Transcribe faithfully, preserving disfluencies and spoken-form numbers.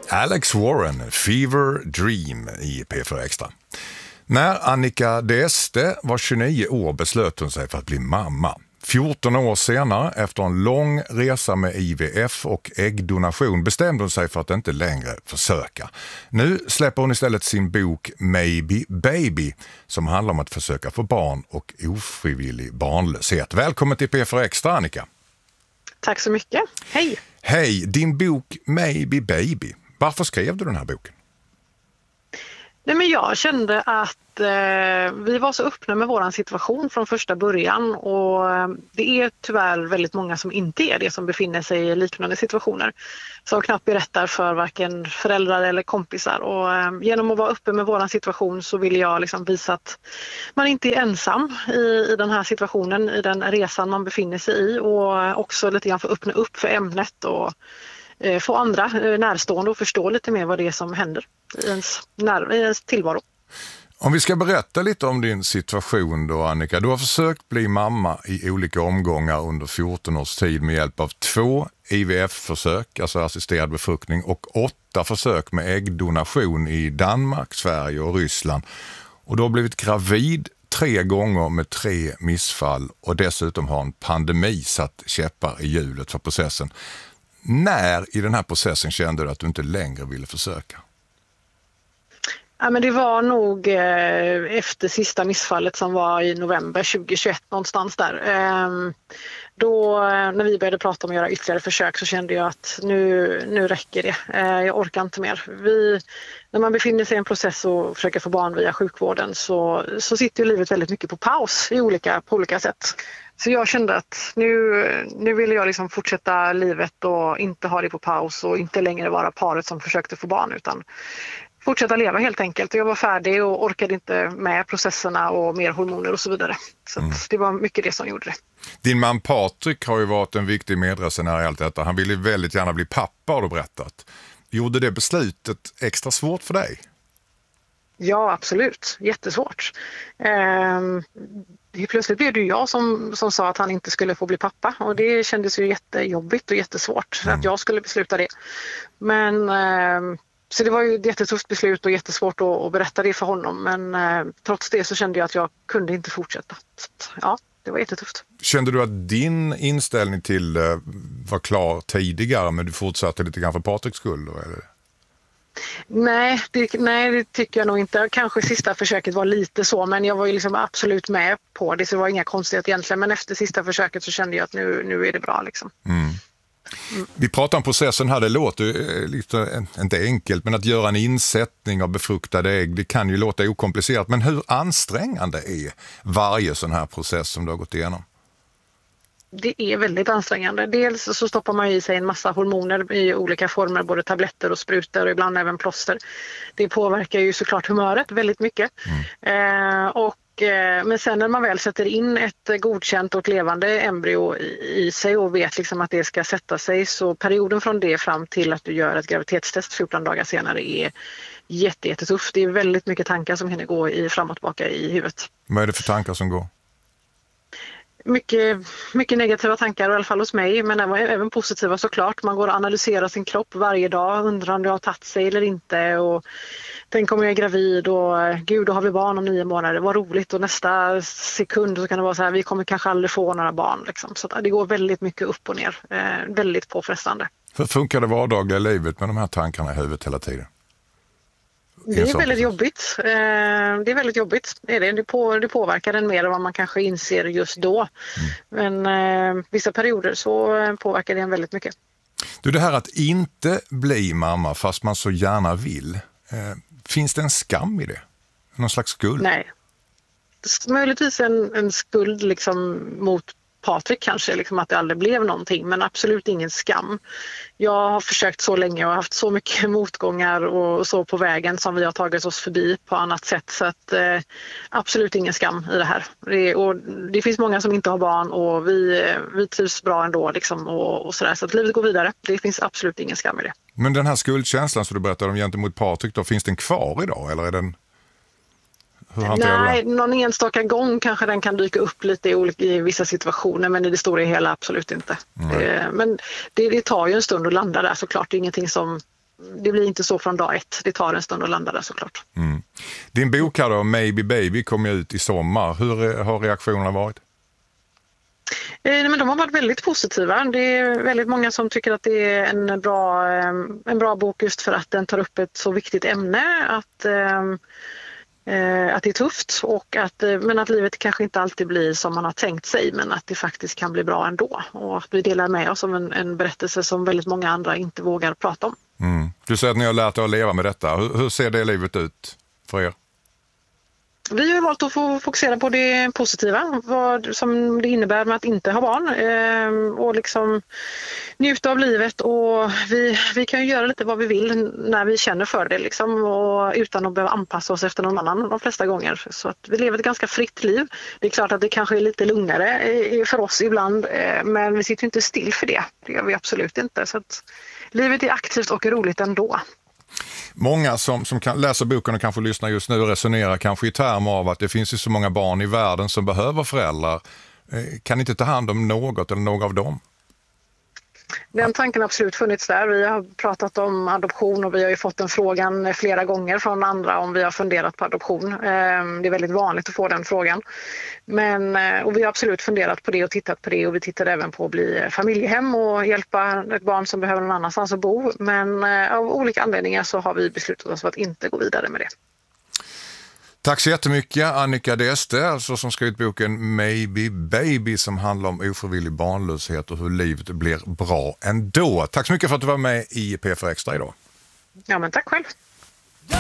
Alex Warren, Fever Dream i P fyra Extra. När Annika D'Este var tjugonio år beslöt hon sig för att bli mamma. fjorton år senare, efter en lång resa med I V F och äggdonation, bestämde hon sig för att inte längre försöka. Nu släpper hon istället sin bok Maybe Baby, som handlar om att försöka få barn och ofrivillig barnlöshet. Välkommen till P fyra Extra, Annika. Tack så mycket. Hej. Hej, din bok Maybe Baby. Varför skrev du den här boken? Nej, men jag kände att eh, vi var så öppna med våran situation från första början, och eh, det är tyvärr väldigt många som inte är det, som befinner sig i liknande situationer, som knappt berättar för varken föräldrar eller kompisar. Och eh, genom att vara öppen med våran situation så vill jag liksom visa att man inte är ensam i, i den här situationen, i den resan man befinner sig i, och också lite grann få öppna upp för ämnet och få andra närstående och förstå lite mer vad det är som händer i ens, när, i ens tillvaro. Om vi ska berätta lite om din situation då, Annika. Du har försökt bli mamma i olika omgångar under fjorton års tid med hjälp av två I V F-försök, alltså assisterad befruktning, och åtta försök med äggdonation i Danmark, Sverige och Ryssland. Och du har blivit gravid tre gånger med tre missfall, och dessutom har en pandemi satt käppar i hjulet för processen. När i den här processen kände du att du inte längre ville försöka? Ja, men det var nog eh, efter sista missfallet som var i november tjugohundratjugoett, någonstans där. Eh, då när vi började prata om att göra ytterligare försök så kände jag att nu, nu räcker det. Eh, jag orkar inte mer. Vi, när man befinner sig i en process och försöker få barn via sjukvården så, så sitter ju livet väldigt mycket på paus i olika, på olika sätt. Så jag kände att nu, nu vill jag liksom fortsätta livet och inte ha det på paus och inte längre vara paret som försökte få barn, utan fortsätta leva helt enkelt. Jag var färdig och orkade inte med processerna och mer hormoner och så vidare. Så mm. det var mycket det som gjorde det. Din man Patrik har ju varit en viktig medresenär i allt detta. Han ville väldigt gärna bli pappa, har du berättat. Gjorde det beslutet extra svårt för dig? Ja, absolut. Jättesvårt. Ehm, plötsligt blev det ju jag som, som sa att han inte skulle få bli pappa, och det kändes ju jättejobbigt och jättesvårt mm. att jag skulle besluta det. Men ehm, så det var ju ett jättetufft beslut och jättesvårt att, att berätta det för honom, men eh, trots det så kände jag att jag kunde inte fortsätta. Så, ja, det var jättetufft. Kände du att din inställning till eh, var klar tidigare, men du fortsatte lite grann för Patriks skull då, eller? Nej det, nej, det tycker jag nog inte. Kanske sista försöket var lite så, men jag var ju liksom absolut med på det, så det var inga konstigheter egentligen. Men efter sista försöket så kände jag att nu, nu är det bra liksom. Mm. Mm. Vi pratar om processen här, det låter lite, inte enkelt, men att göra en insättning av befruktade ägg, det kan ju låta okomplicerat, men hur ansträngande är varje sån här process som du har gått igenom? Det är väldigt ansträngande. Dels så stoppar man i sig en massa hormoner i olika former, både tabletter och sprutor och ibland även plåster. Det påverkar ju såklart humöret väldigt mycket. Mm. Eh, och, eh, men sen när man väl sätter in ett godkänt och levande embryo i, i sig och vet liksom att det ska sätta sig, så perioden från det fram till att du gör ett graviditetstest fjorton dagar senare är jätte, jättetufft. Det är väldigt mycket tankar som hinner gå i, fram och tillbaka i huvudet. Vad är det för tankar som går? Mycket, mycket negativa tankar, i alla fall hos mig, men även positiva såklart. Man går och analyserar sin kropp varje dag, undrar om det har tagit sig eller inte, och tänk om jag är gravid och gud, då har vi barn om nio månader, vad roligt, och nästa sekund så kan det vara så här, vi kommer kanske aldrig få några barn liksom. Så det går väldigt mycket upp och ner, eh, väldigt påfrestande. Hur funkar det vardagliga livet med de här tankarna i huvudet hela tiden? Det är väldigt jobbigt. Det är väldigt jobbigt. Det, på, det påverkar en mer än vad man kanske inser just då. Mm. Men vissa perioder så påverkar det en väldigt mycket. Du, det här att inte bli mamma fast man så gärna vill, finns det en skam i det? Någon slags skuld? Nej. Möjligtvis en, en skuld liksom mot Patrik kanske, liksom att det aldrig blev någonting, men absolut ingen skam. Jag har försökt så länge och haft så mycket motgångar och så på vägen som vi har tagit oss förbi på annat sätt, så att eh, absolut ingen skam i det här. Det, och det finns många som inte har barn och vi, vi trivs bra ändå liksom, och, och sådär, så att livet går vidare. Det finns absolut ingen skam i det. Men den här skuldkänslan som du berättade om gentemot Patrik då, finns den kvar idag eller är den... Nej, någon enstaka gång kanske den kan dyka upp lite i, olika, i vissa situationer, men i det stora hela absolut inte. Mm. Men det, det tar ju en stund att landa där såklart. Det är ingenting som, det blir inte så från dag ett. Det tar en stund att landa där såklart. Mm. Din bok här då, Maybe Baby, kom ju ut i sommar. Hur har reaktionerna varit? Eh, men de har varit väldigt positiva. Det är väldigt många som tycker att det är en bra, eh, en bra bok just för att den tar upp ett så viktigt ämne. Att... Eh, Att det är tufft, och att, men att livet kanske inte alltid blir som man har tänkt sig, men att det faktiskt kan bli bra ändå. Och att vi delar med oss av en, en berättelse som väldigt många andra inte vågar prata om. Mm. Du säger att ni har lärt er att leva med detta. Hur, hur ser det livet ut för er? Vi har valt att få fokusera på det positiva, vad som det innebär med att inte ha barn, eh, och liksom njuta av livet. Och vi, vi kan ju göra lite vad vi vill när vi känner för det liksom, och utan att behöva anpassa oss efter någon annan de flesta gånger. Så att vi lever ett ganska fritt liv. Det är klart att det kanske är lite lugnare för oss ibland, eh, men vi sitter inte still för det. Det gör vi absolut inte. Så att livet är aktivt och roligt ändå. Många som, som kan läsa boken och kanske lyssna just nu resonerar kanske i termer av att det finns ju så många barn i världen som behöver föräldrar. Kan inte ta hand om något eller några av dem? Den tanken har absolut funnits där. Vi har pratat om adoption och vi har ju fått den frågan flera gånger från andra om vi har funderat på adoption. Det är väldigt vanligt att få den frågan. Men, och vi har absolut funderat på det och tittat på det, och vi tittar även på att bli familjehem och hjälpa ett barn som behöver någon annanstans att bo. Men av olika anledningar så har vi beslutat oss för att inte gå vidare med det. Tack så jättemycket, Annika D'Este, alltså som skrivit boken Maybe Baby, som handlar om ofrivillig barnlöshet och hur livet blir bra ändå. Tack så mycket för att du var med i P fyra Extra idag. Ja, men tack själv.